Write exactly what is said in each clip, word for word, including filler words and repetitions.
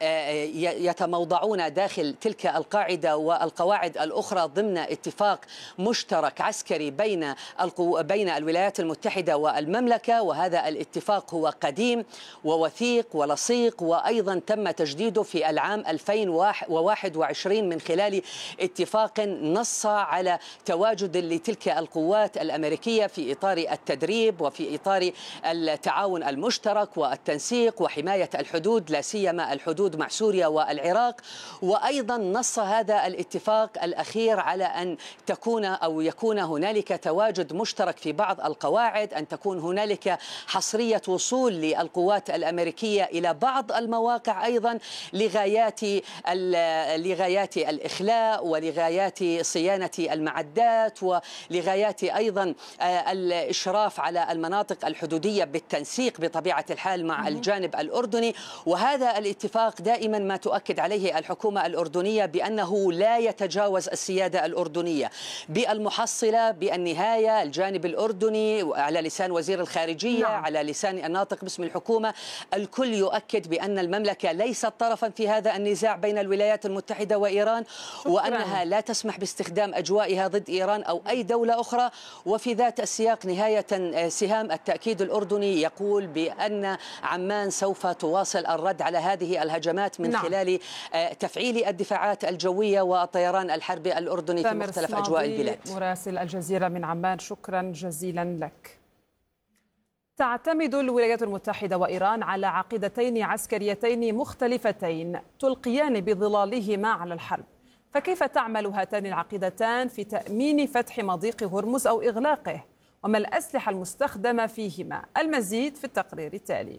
يتموضعون داخل تلك القاعدة والقواعد الأخرى ضمن اتفاق مشترك عسكري بين بين الولايات المتحدة والمملكة. وهذا الاتفاق هو قديم ووثيق ولصيق، وأيضا تم تجديده في العام ألفين وواحد وعشرين من خلال اتفاق نص على تواجد لتلك القوات الأمريكية في إطار التدريب وفي إطار التعاون المشترك والتنسيق وحماية الحدود، لا سيما الحدود مع سوريا والعراق. وأيضا نص هذا الاتفاق الأخير على أن تكون أو يكون هنالك تواجد مشترك في بعض القواعد، أن تكون هنالك حصرية وصول للقوات الأمريكية إلى بعض المواقع أيضا لغايات لغايات الإخلاء ولغايات صيانة المعدات ولغايات أيضا الإشراف على المناطق الحدودية بالتنسيق بطبيعة الحال مع الجانب الأردني. وهذا الاتفاق دائما ما تؤكد عليه الحكومة الأردنية بأنه لا يتجاوز السيادة الأردنية. بالمحصلة بالنهاية الجانب الأردني على لسان وزير الخارجية نعم. على لسان الناطق باسم الحكومة، الكل يؤكد بأن المملكة ليست طرفا في هذا النزاع بين الولايات المتحدة وإيران، شكرا. وأنها لا تسمح باستخدام أجوائها ضد إيران أو أي دولة أخرى. وفي ذات السياق نهاية سهام التأكيد الأردني يقول بأن عمان سوف تواصل الرد على هذه الهجمات من نعم. خلال تفعيل الدفاعات الجوية والطيران الحربي الأردني في مختلف أجواء البلاد. مراسل الجزيرة من عمان، شكرا جزيلا لك. تعتمد الولايات المتحدة وإيران على عقيدتين عسكريتين مختلفتين تلقيان بظلالهما على الحرب، فكيف تعمل هاتان العقيدتان في تأمين فتح مضيق هرمز أو إغلاقه؟ وما الأسلحة المستخدمة فيهما؟ المزيد في التقرير التالي.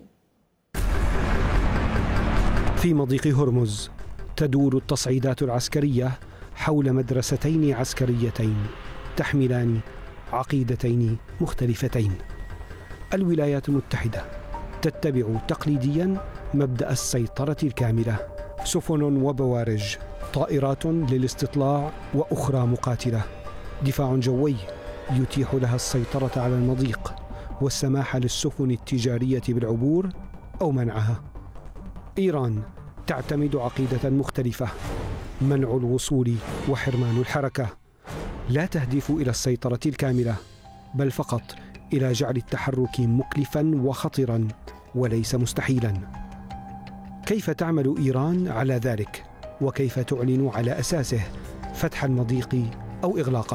في مضيق هرمز تدور التصعيدات العسكرية حول مدرستين عسكريتين تحملان عقيدتين مختلفتين. الولايات المتحدة تتبع تقليديا مبدأ السيطرة الكاملة، سفن وبوارج، طائرات للاستطلاع وأخرى مقاتلة، دفاع جوي يتيح لها السيطرة على المضيق والسماح للسفن التجارية بالعبور أو منعها. إيران تعتمد عقيدة مختلفة، منع الوصول وحرمان الحركة، لا تهدف إلى السيطرة الكاملة بل فقط إلى جعل التحرك مكلفا وخطرا وليس مستحيلا. كيف تعمل إيران على ذلك؟ وكيف تعلن على أساسه فتح المضيق أو إغلاقه؟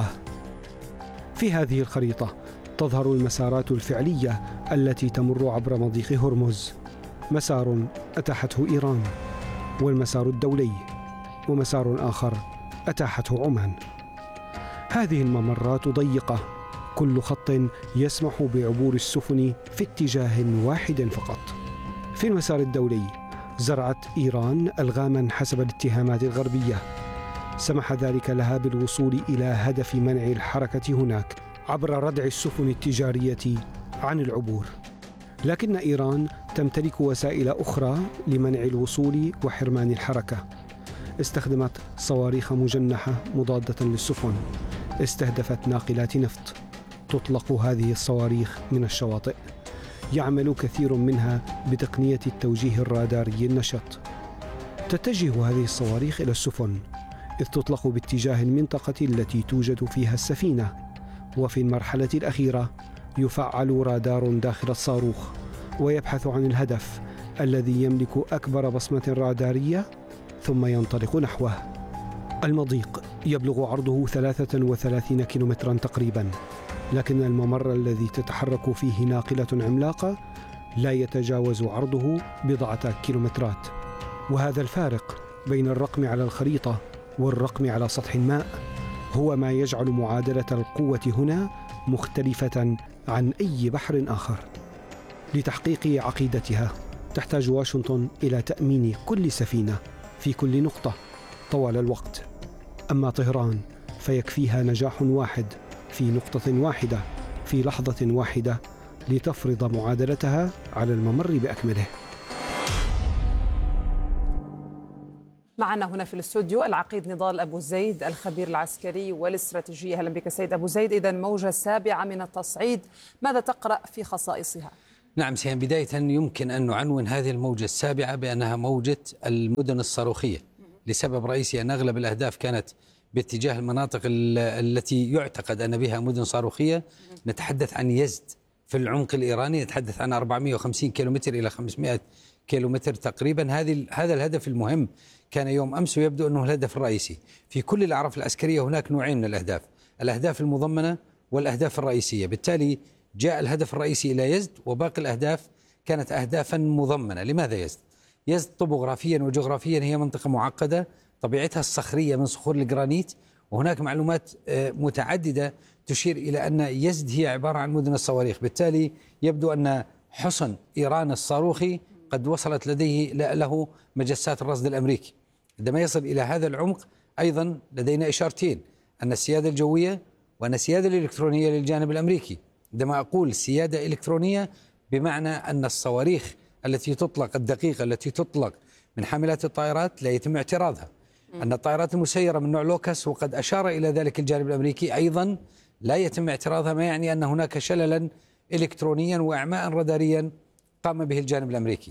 في هذه الخريطة تظهر المسارات الفعلية التي تمر عبر مضيق هرمز، مسار أتاحته إيران، والمسار الدولي، ومسار آخر أتاحته عمان. هذه الممرات ضيقة، كل خط يسمح بعبور السفن في اتجاه واحد فقط. في المسار الدولي زرعت إيران ألغاما حسب الاتهامات الغربية، سمح ذلك لها بالوصول إلى هدف منع الحركة هناك عبر ردع السفن التجارية عن العبور. لكن إيران تمتلك وسائل أخرى لمنع الوصول وحرمان الحركة. استخدمت صواريخ مجنحة مضادة للسفن، استهدفت ناقلات نفط، تطلق هذه الصواريخ من الشواطئ، يعمل كثير منها بتقنية التوجيه الراداري النشط. تتجه هذه الصواريخ إلى السفن إذ تطلق باتجاه المنطقة التي توجد فيها السفينة، وفي المرحلة الأخيرة يفعل رادار داخل الصاروخ ويبحث عن الهدف الذي يملك أكبر بصمة رادارية ثم ينطلق نحوه. المضيق يبلغ عرضه ثلاثة وثلاثين كيلومترا تقريبا، لكن الممر الذي تتحرك فيه ناقلة عملاقة لا يتجاوز عرضه بضعة كيلومترات. وهذا الفارق بين الرقم على الخريطة والرقم على سطح الماء هو ما يجعل معادلة القوة هنا مختلفة عن أي بحر آخر. لتحقيق عقيدتها تحتاج واشنطن إلى تأمين كل سفينة في كل نقطة طوال الوقت، أما طهران فيكفيها نجاح واحد في نقطة واحدة في لحظة واحدة لتفرض معادلتها على الممر بأكمله. معنا هنا في الاستوديو العقيد نضال أبو زيد الخبير العسكري والاستراتيجية. أهلا بك سيد أبو زيد. إذن موجة سابعة من التصعيد، ماذا تقرأ في خصائصها؟ نعم سيان، بداية يمكن أن نعنون هذه الموجة السابعة بأنها موجة المدن الصاروخية، لسبب رئيسي أن أغلب الأهداف كانت باتجاه المناطق التي يعتقد أن بها مدن صاروخية. نتحدث عن يزد في العمق الإيراني، نتحدث عن أربعمئة وخمسين كيلومتر إلى خمسمئة كيلومتر تقريبا. هذه هذا الهدف المهم كان يوم أمس، ويبدو أنه الهدف الرئيسي. في كل الأعراف العسكرية هناك نوعين من الأهداف، الأهداف المضمنة والأهداف الرئيسية. بالتالي جاء الهدف الرئيسي إلى يزد، وباقي الأهداف كانت أهدافا مضمنة. لماذا يزد؟ يزد طبوغرافيا وجغرافيا هي منطقة معقدة، طبيعتها الصخرية من صخور الجرانيت، وهناك معلومات متعددة تشير إلى أن يزد هي عبارة عن مدن الصواريخ. بالتالي يبدو أن حصن إيران الصاروخي قد وصلت لديه له مجسات الرصد الأمريكي. عندما يصل إلى هذا العمق أيضا لدينا إشارتين، أن السيادة الجوية وأن السيادة الإلكترونية للجانب الأمريكي. عندما أقول سيادة إلكترونية بمعنى أن الصواريخ التي تطلق الدقيقة التي تطلق من حاملات الطائرات لا يتم اعتراضها. أن الطائرات المسيرة من نوع لوكس، وقد أشار إلى ذلك الجانب الأمريكي، أيضا لا يتم اعتراضها، ما يعني أن هناك شللا إلكترونيا وإعماء راداريا قام به الجانب الأمريكي.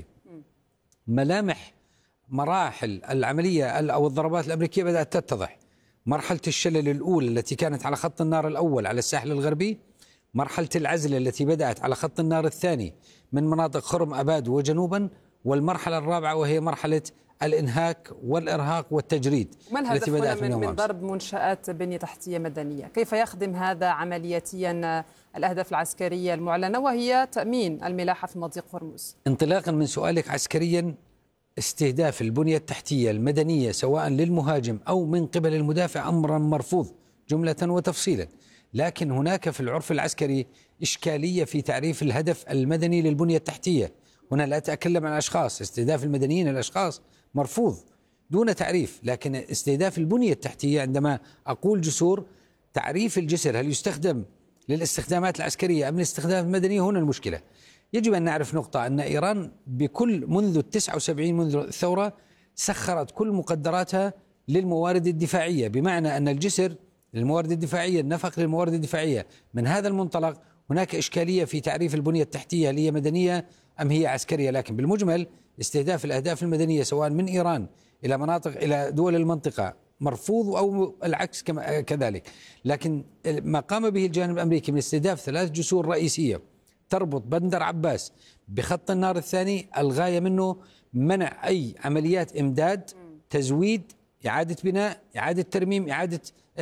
ملامح مراحل العملية أو الضربات الأمريكية بدأت تتضح. مرحلة الشلل الأولى التي كانت على خط النار الأول على الساحل الغربي، مرحلة العزل التي بدأت على خط النار الثاني من مناطق خرم أباد وجنوبا، والمرحلة الرابعة وهي مرحلة الإنهاك والإرهاق والتجريد التي بدأت من, من, من ضرب منشآت بنية تحتية مدنية. كيف يخدم هذا عملياتيا الأهداف العسكرية المعلنة وهي تأمين الملاحة في مضيق هرمز؟ انطلاقا من سؤالك عسكريا، استهداف البنية التحتية المدنية سواء للمهاجم أو من قبل المدافع أمرا مرفوض جملة وتفصيلا. لكن هناك في العرف العسكري إشكالية في تعريف الهدف المدني للبنية التحتية. هنا لا أتكلم عن أشخاص، استهداف المدنيين الأشخاص مرفوض دون تعريف، لكن استهداف البنية التحتية عندما أقول جسور، تعريف الجسر هل يستخدم للاستخدامات العسكرية أم الاستخدامات المدنية؟ هنا المشكلة. يجب أن نعرف نقطة، أن إيران بكل منذ التسعة وسبعين منذ الثورة سخرت كل مقدراتها للموارد الدفاعية، بمعنى أن الجسر للموارد الدفاعية، النفق للموارد الدفاعية. من هذا المنطلق هناك إشكالية في تعريف البنية التحتية، هل هي مدنية أم هي عسكرية؟ لكن بالمجمل استهداف الأهداف المدنية سواء من إيران إلى مناطق إلى دول المنطقة مرفوض، أو العكس كذلك. لكن ما قام به الجانب الأمريكي من استهداف ثلاث جسور رئيسية تربط بندر عباس بخط النار الثاني، الغاية منه منع أي عمليات إمداد، تزويد، إعادة بناء، إعادة ترميم، إعادة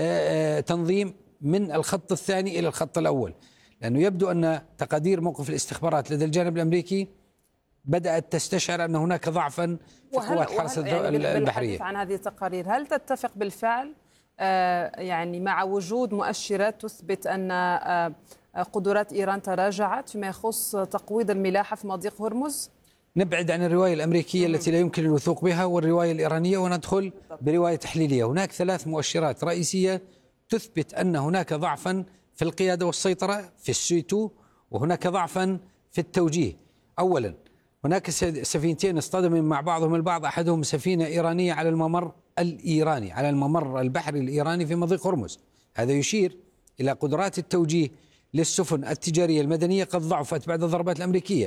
تنظيم من الخط الثاني إلى الخط الأول. لأنه يبدو أن تقادير موقف الاستخبارات لدى الجانب الأمريكي بدأت تستشعر أن هناك ضعفا في قوات حرس يعني البحرية. عن هذه التقارير، هل تتفق بالفعل آه يعني مع وجود مؤشرات تثبت أن آه قدرات إيران تراجعت فيما يخص تقويض الملاحة في مضيق هرمز؟ نبعد عن الرواية الأمريكية التي لا يمكن الوثوق بها والرواية الإيرانية، وندخل برواية تحليلية. هناك ثلاث مؤشرات رئيسية تثبت أن هناك ضعفا في القيادة والسيطرة في السيتو، وهناك ضعفا في التوجيه. أولا، هناك سفينتين اصطدموا مع بعضهم البعض، أحدهم سفينة إيرانية على الممر الإيراني على الممر البحري الإيراني في مضيق هرمز. هذا يشير إلى قدرات التوجيه للسفن التجارية المدنية قد ضعفت بعد الضربات الأمريكية.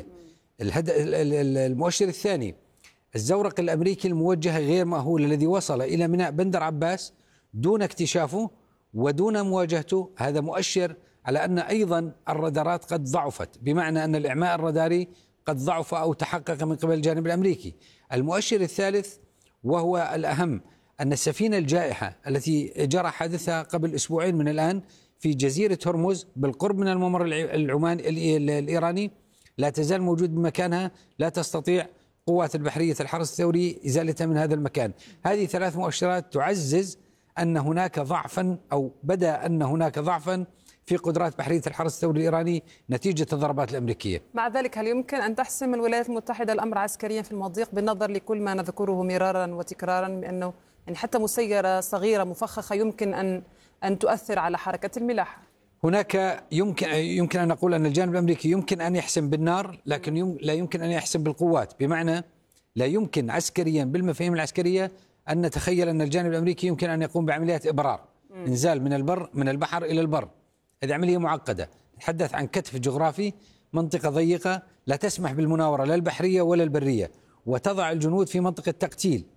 المؤشر الثاني، الزورق الأمريكي الموجه غير مأهول الذي وصل إلى ميناء بندر عباس دون اكتشافه ودون مواجهته، هذا مؤشر على أن أيضا الرادارات قد ضعفت، بمعنى أن الإعماء الراداري قد ضعف أو تحقق من قبل الجانب الأمريكي. المؤشر الثالث وهو الأهم، أن السفينة الجائحة التي جرى حادثها قبل أسبوعين من الآن في جزيرة هرمز بالقرب من الممر العماني الإيراني لا تزال موجود بمكانها، لا تستطيع قوات البحرية الحرس الثوري إزالتها من هذا المكان. هذه ثلاث مؤشرات تعزز أن هناك ضعفا، أو بدأ أن هناك ضعفا في قدرات بحرية الحرس الثوري الإيراني نتيجة الضربات الأمريكية. مع ذلك هل يمكن أن تحسم الولايات المتحدة الأمر عسكريا في المضيق بالنظر لكل ما نذكره مرارا وتكرارا، بأنه يعني حتى مسيرة صغيرة مفخخة يمكن أن أن تؤثر على حركة الملاحة؟ هناك يمكن يمكن أن نقول أن الجانب الأمريكي يمكن أن يحسم بالنار، لكن يم لا يمكن أن يحسم بالقوات، بمعنى لا يمكن عسكريا بالمفاهيم العسكرية أن نتخيل أن الجانب الأمريكي يمكن أن يقوم بعمليات إبرار، إنزال من البر من البحر إلى البر. هذه عملية معقدة، نتحدث عن كتف جغرافي منطقة ضيقة لا تسمح بالمناورة لا البحرية ولا البرية، وتضع الجنود في منطقة تقتيل